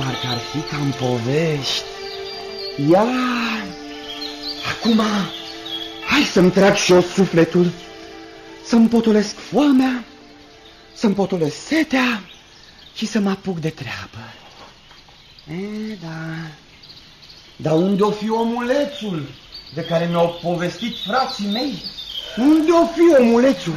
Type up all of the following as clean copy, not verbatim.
parcă ar fi ca în povești. Ia, acum, hai să-mi trag și eu sufletul, să-mi potolesc foamea, să-mi potolesc setea și să mă apuc de treabă. Da. Dar unde-o fi omulețul de care mi-au povestit frații mei? Unde-o fi omulețul?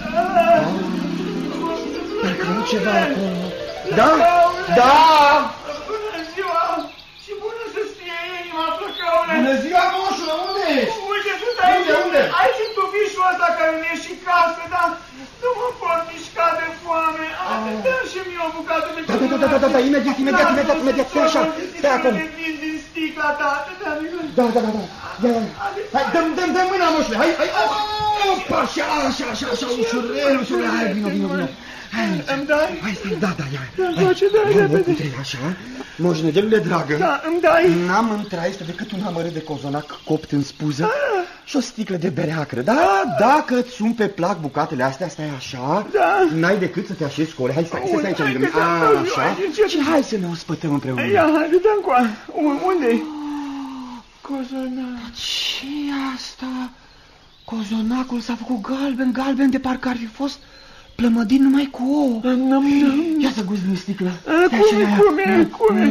Parcă nu ceva acolo. Da? Da! Bună ziua! Și bună să-ți fie inima, Flăcăule! Bună ziua, moșule, unde ești? Uite, sunt aici. Unde? Aici în tufișul ăsta care mi-e și casă, dar nu mă pot mișca de foame. Dă-mi și mie o bucată de căpănat. Da, imediat, stai așa, stai acum. De vin din sticla ta, Da. Hai, dă-mi mâna, moșule, hai. Opa, așa, ușurel, hai, vino. Îmi dai? Hai, stai, da, ia. Îmi face, dai, repede. Așa, moșnegelule dragă. Da, îmi dai. N-am în traistă decât un amărât de cozonac copt în spuză și o sticlă de bere acră. Da, dacă îți sunt pe plac bucatele astea, stai așa, n-ai decât să te așezi cu ore. Hai, stai aici lângă mine. Așa, și hai să ne ospătăm împreună. Ia, hai, dă-mi coa. Unde-i? Cozonac. Ce asta? Cozonacul s-a făcut galben, de parcă ar fi fost plămădit numai cu ouă. Ia să guzi din sticlă. Cum e?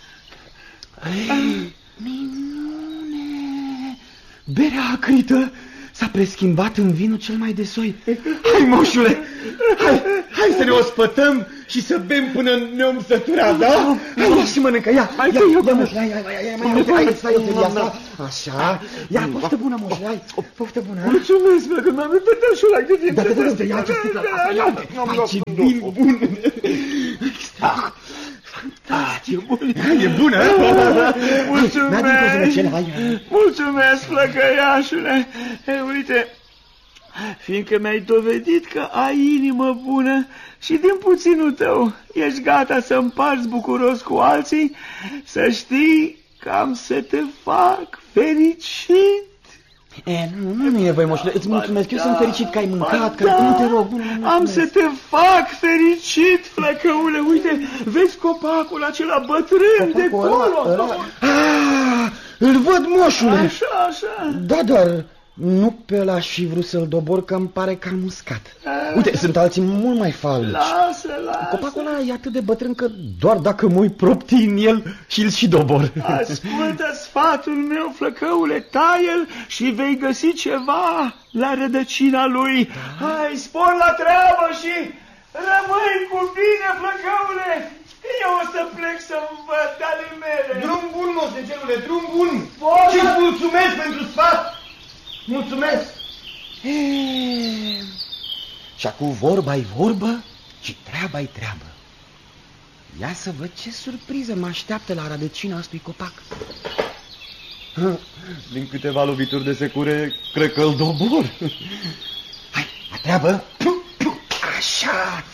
Minune! Berea acrită s-a preschimbat în vinul cel mai de soi. Hai, moșule! Hai să ne ospătăm și să bem până ne-om sătura, da? Hai, ia și mănâncă, ia, moșule, hai, stai o felie asta. Așa, ia, poftă bună, moșule, hai, poftă bună. Mulțumesc, că m-am uitat și ăla de din. Da, ia ce sticlă, hai, ce vin bun. Fantastic, e bună. Mulțumesc, flăcăiașule. Uite, fiindcă mi-ai dovedit că ai inimă bună și din puținul tău ești gata să împarți bucuros cu alții, să știi că am să te fac fericit. Nu e nevoie, moșule, îți mulțumesc, eu sunt fericit că ai mâncat, că nu te rog. Am să te fac fericit, Flăcăule, uite, vezi copacul acela bătrân de acolo? Îl văd, moșule. Așa. Da, dar nu pe ăla și vrut să-l dobor, că îmi pare că am muscat. Uite, sunt alții mult mai falnici. Lasă. Copacul ăla e atât de bătrân că doar dacă mă uit proptii în el și-l și dobor. Ascultă sfatul meu, Flăcăule, taie-l și vei găsi ceva la rădăcina lui. Hai, spor la treabă și rămâi cu bine, Flăcăule. Eu o să plec să-mi văd ale mele. Drum bun, moșnegelule, drum bun. Și-ți mulțumesc pentru sfat. Mulțumesc. Și acum vorba-i vorbă și treaba-i treabă. Ia să văd ce surpriză mă așteaptă la rădăcina acestui copac. Din câteva lovituri de secure, cred că îl dobor. Hai, la treabă. Așa.